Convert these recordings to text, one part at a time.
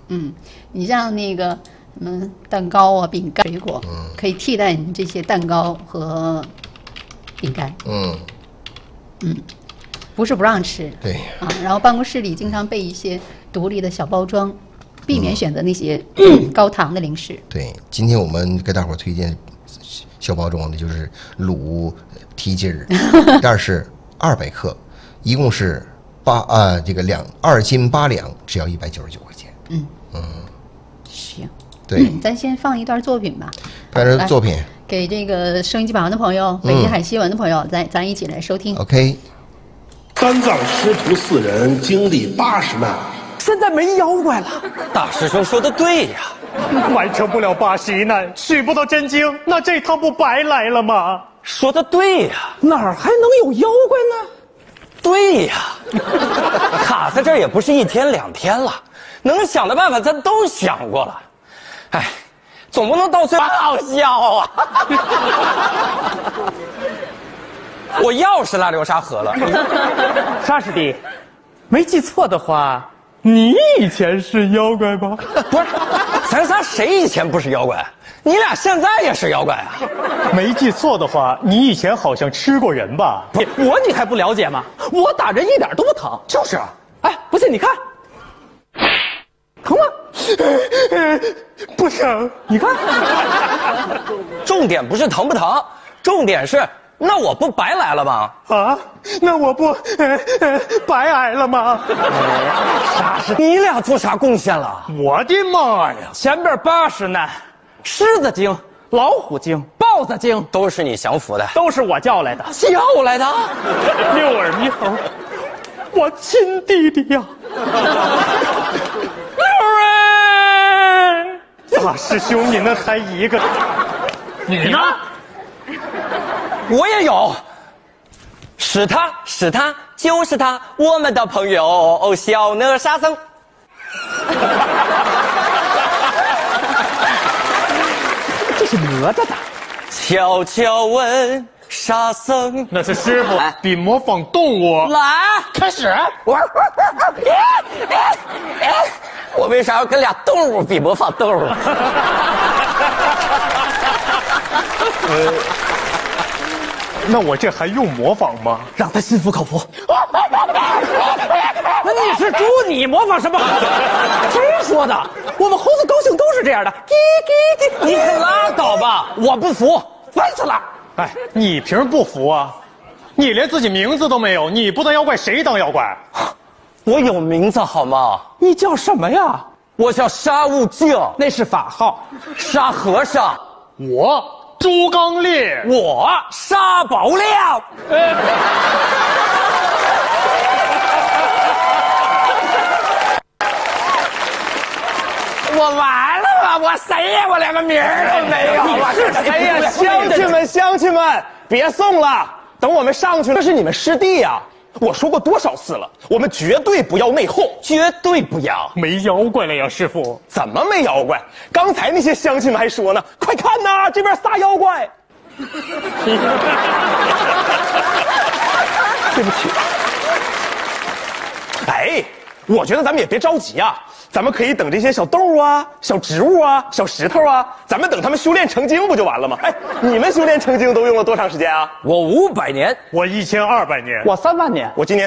你像那个蛋糕啊、饼干、水果，可以替代你这些蛋糕和饼干。不是不让吃， 对啊，然后办公室里经常备一些独立的小包装，避免选择那些高糖的零食。 对，今天我们给大伙儿推荐小包装的就是卤蹄筋儿，袋是200克，一共是2斤8两，只要199块钱。 行， 对， 咱先放一段作品吧。 拍这作品给这个收音机旁的朋友、北京海新闻的朋友，咱一起来收听。 ，OK。 三藏师徒4人经历80难， 现在没妖怪了。 大师兄说的对呀， 完成不了80难，取不到真经，那这趟不白来了吗？ 说的对呀， 哪儿还能有妖怪呢？ 对呀，卡在这儿也不是1天2天了，能想的办法咱都想过了，哎，总不能到最后好笑啊！我钥匙落流沙河了， 沙师弟，没记错的话，你以前是妖怪吧？ 不是，咱仨谁以前不是妖怪？你俩现在也是妖怪啊？ 没记错的话，你以前好像吃过人吧？ 我你还不了解吗？我打人一点都不疼。 就是啊， 哎，不信你看，疼吗？ 不成， 你看， 重点不是疼不疼，重点是那我不白来了吗？ 啊，那我不白挨了吗？ 啥事？你俩做啥贡献了？ 我的妈呀！ 前边80难，狮子精、老虎精、豹子精都是你降服的， 都是我叫来的， 叫来的。 六耳猕猴，我亲弟弟呀！大师兄，你那才一个，你呢？ 我也有，是他，就是他，我们的朋友小哪吒僧。 这是哪吒的。 悄悄问沙僧， 那是师傅比模仿动物。 来，开始。我为啥要跟俩动物比模仿动物？ 那我这还用模仿吗？ 让他心服口服。那你是猪，你模仿什么？谁说的？我们猴子高兴都是这样的。 你可拉倒吧！我不服，烦死了！ 哎，你凭什么不服啊？你连自己名字都没有，你不当妖怪谁当妖怪？ 我有名字好吗？ 你叫什么呀？ 我叫沙悟净， 那是法号。 沙和尚。 我朱刚烈， 我沙宝亮。我完了吧？我谁呀？我连个名儿都没有。我是谁呀？ 乡亲们，别送了，等我们上去了，那是你们师弟呀。我说过多少次了，我们绝对不要内讧， 绝对不要。 没妖怪了呀，师傅。 怎么没妖怪？刚才那些乡亲们还说呢，快看呐，这边仨妖怪。对不起。哎，我觉得咱们也别着急啊，咱们可以等这些小动物啊、小植物啊、小石头啊，咱们等他们修炼成精不就完了吗？哎，你们修炼成精都用了多长时间啊？ 我500年， 我1200年， 我3万年， 我今年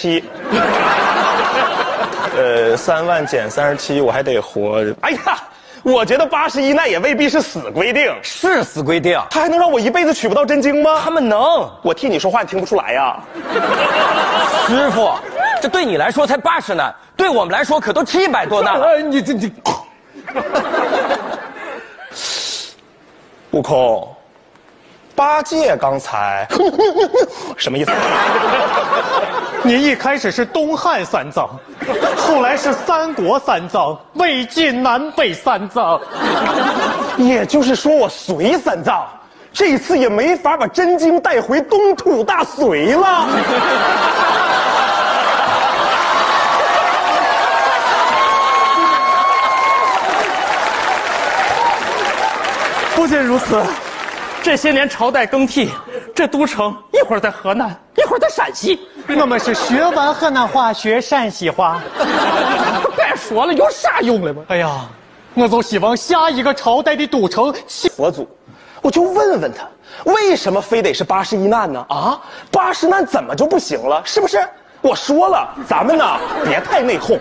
37。3万减37，我还得活。哎呀，我觉得81难也未必是死规定， 是死规定。 他还能让我一辈子取不到真经吗？ 他们能。 我替你说话，你听不出来呀？ 师傅，这对你来说才80难，对我们来说可都700多难了。 你， 悟空，8戒刚才什么意思？ 你一开始是东汉三藏，后来是三国三藏，魏晋南北三藏。 也就是说我随三藏，这一次也没法把真经带回东土大隋了。 不仅如此，这些年朝代更替，这都城一会儿在河南，一会儿在陕西， 我们是学完河南话学陕西话。 别说了，有啥用了吗？ 哎呀，我就希望下一个朝代的都城佛祖，我就问问他，为什么非得是81难呢？啊，80难怎么就不行了？是不是？我说了，咱们呢别太内讧。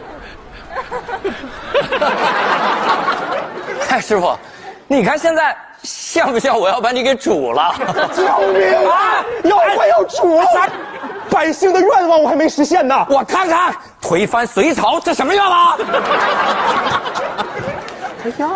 哎，师傅，你看现在像不像我要把你给煮了？ 救命啊！要快要煮了，百姓的愿望我还没实现呢。 我看看，推翻隋朝，这什么愿望？ 哎呀，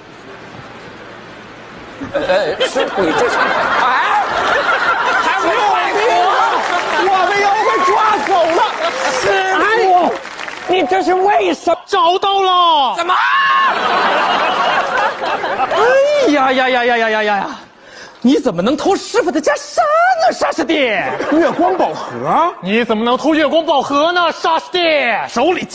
师傅，你这是哎，还没有外国， 我们要被抓走了。 师傅，你这是为什么？ 找到了。 怎么？ 哎呀呀呀呀呀呀呀！你怎么能偷师傅的家沙呢，沙师弟？ 月光宝盒， 你怎么能偷月光宝盒呢，沙师弟？ 手里